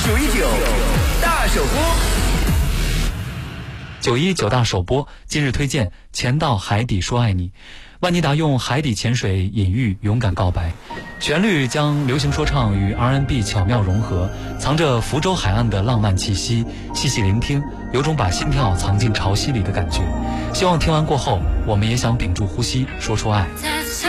919大首播。 919大首播，今日推荐《潜到海底说爱你》。万妮达用海底潜水隐喻勇敢告白，旋律将流行说唱与 R&B 巧妙融合，藏着福州海岸的浪漫气息，细细聆听，有种把心跳藏进潮汐里的感觉。希望听完过后，我们也想屏住呼吸，说出爱。